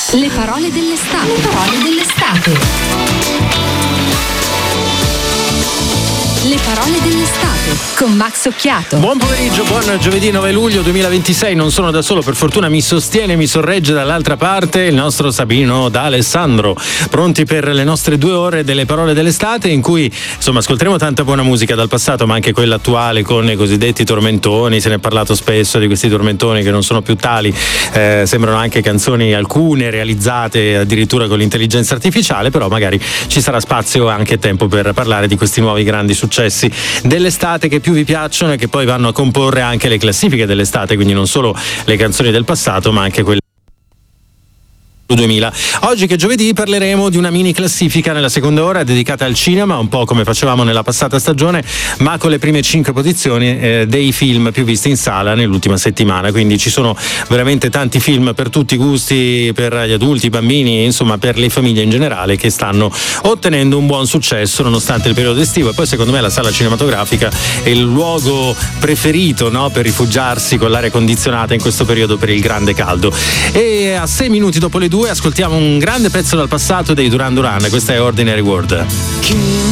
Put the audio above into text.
Le parole dell'estate. Le parole dell'estate. Le parole dell'estate con Max Occhiato. Buon pomeriggio, buon giovedì 9 luglio 2026. Non sono da solo, per fortuna mi sostiene, mi sorregge dall'altra parte il nostro Sabino D'Alessandro. Pronti per le nostre 2 ore delle parole dell'estate, in cui insomma ascolteremo tanta buona musica dal passato, ma anche quella attuale con i cosiddetti tormentoni. Se ne è parlato spesso di questi tormentoni che non sono più tali, sembrano anche canzoni, alcune realizzate addirittura con l'intelligenza artificiale, però magari ci sarà spazio e anche tempo per parlare di questi nuovi grandi successi dell'estate che più vi piacciono e che poi vanno a comporre anche le classifiche dell'estate, quindi non solo le canzoni del passato ma anche quelle 2000. Oggi che è giovedì parleremo di una mini classifica nella seconda ora dedicata al cinema, un po' come facevamo nella passata stagione, ma con le prime 5 posizioni dei film più visti in sala nell'ultima settimana. Quindi ci sono veramente tanti film per tutti i gusti, per gli adulti, i bambini, insomma per le famiglie in generale, che stanno ottenendo un buon successo nonostante il periodo estivo. E poi secondo me la sala cinematografica è il luogo preferito, no, per rifugiarsi con l'aria condizionata in questo periodo per il grande caldo. E a 6 minuti dopo le 2 ascoltiamo un grande pezzo dal passato dei Duran Duran. Questa è Ordinary World.